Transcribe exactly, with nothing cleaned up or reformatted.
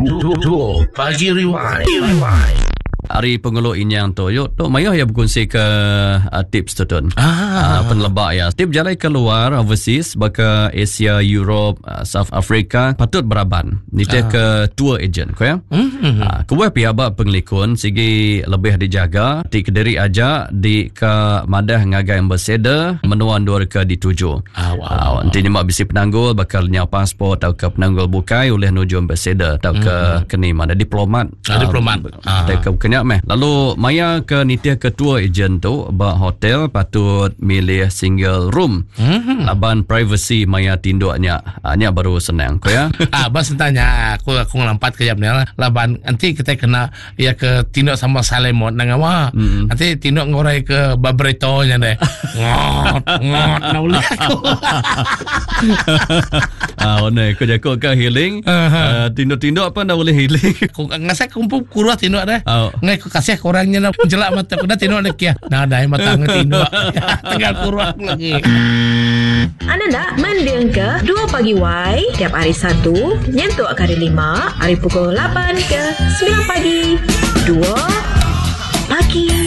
Dua Pagi Rewind. Hari pengeluk inyang tu yuk tu mayah ya berkongsi ke uh, tips tu tun. Ah, uh, penlebak ya. Tip jalan keluar overseas baka Asia, Europe, uh, South Africa patut beraban. Niteh ah. ke tour agent ko ya. Mm-hmm. Uh, kuwe pihak ba penglikun sigi lebih dijaga di Kediri aja di ke madah ngagai ambassador menuan dua ke dituju. Ah wow. Uh, nanti nyemak bisi penanggul bakal nyau pasport atau ke penanggul bukai oleh nuju ambassador atau ke mm-hmm. keni mana diplomat. Ah, uh, diplomat. Ah. Uh, ke kenya meh. Lalu maya ke nitih ketua agent tu ba hotel patut milih single room. Mm-hmm. Laban privacy maya tinduknya. Nya baru senang ko ya. Ah bas tanya aku aku ngelampat ke jamnya laban nanti kita kena ya ke tinduk sama Salemot nang awa. Mm-hmm. Nanti tinduk ngorai ke Babreto nya deh. Ngot ngot na uli aku. Ah one ko jako ke healing. Uh-huh. Uh, tinduk-tinduk apa na boleh healing. Ku ngasai kumpul kurus tinduk deh. Oh. Ngai ku kasih korangnya na jelak mata ku dah tinduk dah kia. Nah dah mata ngetinduk. Tinggal kurus lagi. Anda nak mendengar ke dua Pagi Y tiap hari Sabtu nyentuh ke hari lima hari pukul lapan ke sembilan pagi. Dua Pagi